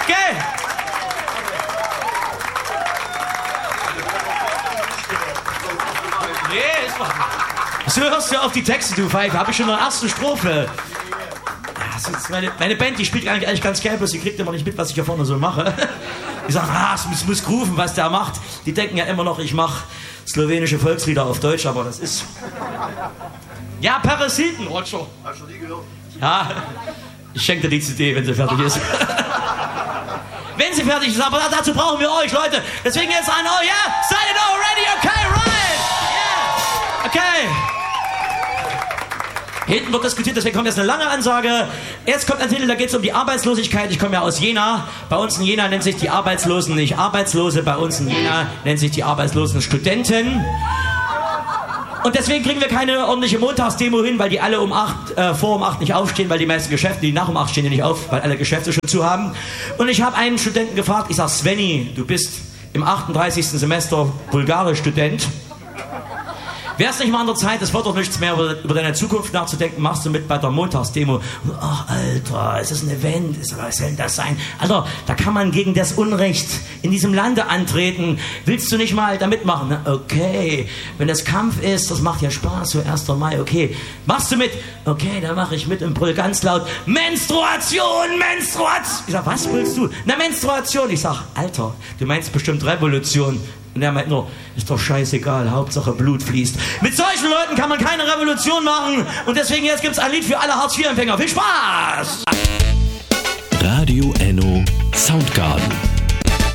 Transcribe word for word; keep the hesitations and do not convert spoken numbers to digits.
Okay. Nee, ist doch... So hörst du auf die Texte, du Pfeife. Habe ich schon in der ersten Strophe. Ja, meine, meine Band, die spielt eigentlich, eigentlich ganz geil, bloß sie kriegt immer nicht mit, was ich hier vorne so mache. Die sagen, ah, es muss, muss grooven, was der macht. Die denken ja immer noch, ich mache slowenische Volkslieder auf Deutsch, aber das ist... Ja, Parasiten, Roger. Hast du die gehört? Ja, ich schenke dir die C D, wenn sie fertig ist. Wenn sie fertig ist, aber dazu brauchen wir euch, Leute. Deswegen jetzt ein Oh, ja, yeah? Seid ihr all ready? Okay, right? Yeah. Okay. Hinten wird diskutiert, deswegen kommt jetzt eine lange Ansage. Jetzt kommt ein Titel, da geht es um die Arbeitslosigkeit. Ich komme ja aus Jena. Bei uns in Jena nennt sich die Arbeitslosen nicht Arbeitslose. Bei uns in Jena nennt sich die Arbeitslosen Studenten. Und deswegen kriegen wir keine ordentliche Montagsdemo hin, weil die alle um acht, äh, vor um acht nicht aufstehen, weil die meisten Geschäfte, die nach um acht stehen, die nicht auf, weil alle Geschäfte schon zu haben. Und ich habe einen Studenten gefragt, ich sag, Svenny, du bist im achtunddreißigsten Semester Bulgarisch-Student. Wär's nicht mal an der Zeit, es wird doch nichts mehr über, über deine Zukunft nachzudenken, machst du mit bei der Montagsdemo. Ach, Alter, ist das ein Event? Was soll denn das sein? Alter, da kann man gegen das Unrecht in diesem Lande antreten. Willst du nicht mal da mitmachen? Na, okay, wenn das Kampf ist, das macht ja Spaß, so erster Mai, okay. Machst du mit? Okay, dann mache ich mit und brüll ganz laut, Menstruation, Menstruation. Ich sag, was brüllst du? Na, Menstruation. Ich sag, Alter, du meinst bestimmt Revolution. Und er meint nur, ist doch scheißegal, Hauptsache Blut fließt. Mit solchen Leuten kann man keine Revolution machen. Und deswegen jetzt gibt's ein Lied für alle Hartz vier Empfänger. Viel Spaß! Radio Enno Soundgarden.